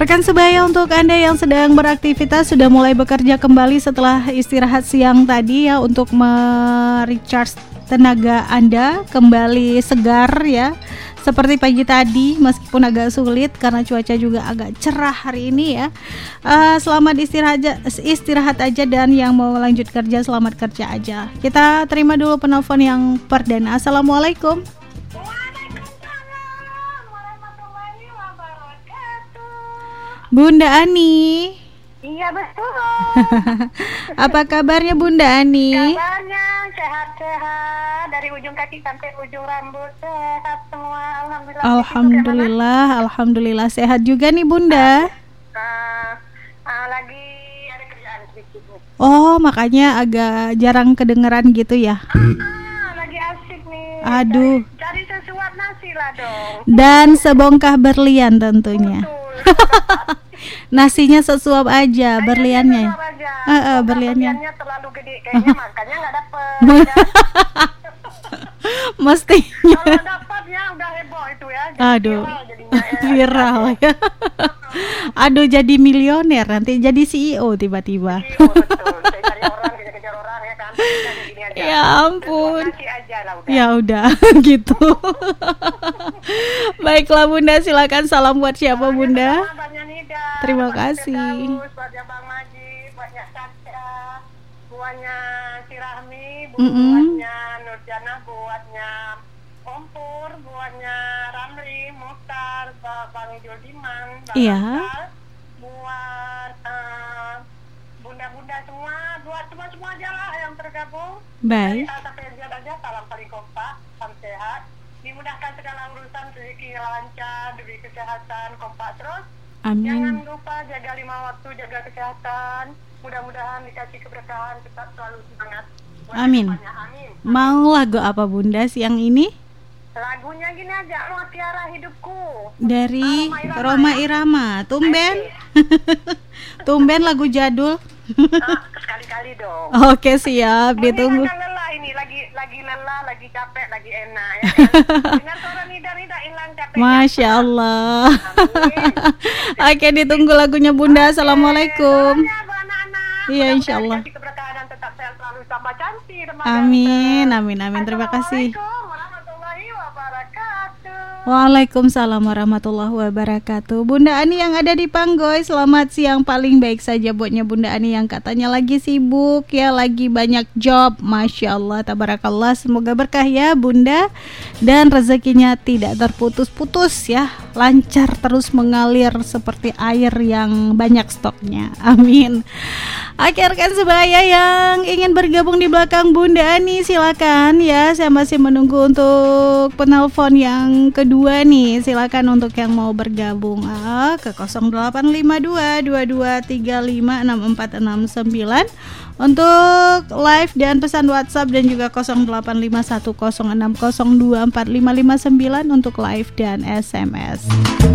Rekan sebaya, untuk Anda yang sedang beraktivitas sudah mulai bekerja kembali setelah istirahat siang tadi ya, untuk recharge tenaga Anda kembali segar ya. Seperti pagi tadi, meskipun agak sulit karena cuaca juga agak cerah hari ini ya. Selamat istirahat aja, dan yang mau lanjut kerja selamat kerja aja. Kita terima dulu penelpon yang perdana. Assalamualaikum. Bunda Ani. Iya betul. Apa kabarnya Bunda Ani? Kabarnya sehat-sehat dari ujung kaki sampai ujung rambut, sehat semua. Alhamdulillah sehat juga nih Bunda. Lagi ada kerjaan sedikit. Oh, makanya agak jarang kedengeran gitu ya. Lagi asik nih. Aduh. Cari sesuap nasi lah dong. Dan sebongkah berlian tentunya. Nasinya sesuap aja, berliannya. Berliannya terlalu gede kayaknya, makanya nggak dapet. Mestinya. Kalau dapatnya udah heboh itu ya. Aduh, viral ya. Aduh, jadi milioner, nanti jadi CEO tiba-tiba. Betul. Saya cari orang, kejar orang ya kan. Gini aja. Ya ampun. Aja lah, udah. Ya udah gitu. Baiklah Bunda, silakan salam buat siapa Bunda? Terima kasih. Buatnya Bang Majid, buatnya Caca, buatnya si Rahmi, buatnya Nurjana, buatnya Kompur, buatnya Ramli, Muhtar, Bang Jodiman, Bang Asal, buat bunda-bunda semua, buat semua aja lah yang tergabung. Baik. Sampai aja, salam paling kompak, salam sehat, dimudahkan segala urusan, rezeki lancar, diberi kesehatan, kompak terus. Amin. Jangan lupa jaga 5 waktu, jaga kesehatan. Mudah-mudahan dikasih keberkahan, tetap selalu semangat. Amin. Amin. Mau lagu apa Bunda siang ini? Lagunya gini aja, Lo Tiara Hidupku. Dari Roma Irama. Tumben. Tumben lagu jadul. Sekali-kali dong. Oke, siap, ditunggu. Lelah ini, lagi lelah, lagi capek, lagi enak ya kan? Dengar suara Nida hilang capek. Masya Allah. Oke, ditunggu lagunya Bunda. Assalamualaikum. Iya, insya Allah. Amin. Terima kasih. Waalaikumsalam warahmatullahi wabarakatuh. Bunda Ani yang ada di Panggoy, selamat siang. Paling baik saja buatnya Bunda Ani yang katanya lagi sibuk ya, lagi banyak job. Masya Allah, tabarakallah. Semoga berkah ya Bunda, dan rezekinya tidak terputus-putus ya, lancar terus mengalir seperti air yang banyak stoknya. Amin. Akhirkan sebaya yang ingin bergabung di belakang Bunda Ani, silakan ya. Saya masih menunggu untuk penelpon yang kedua nih. Silakan untuk yang mau bergabung ke 085222356469 untuk live dan pesan WhatsApp, dan juga 085106024559 untuk live dan SMS.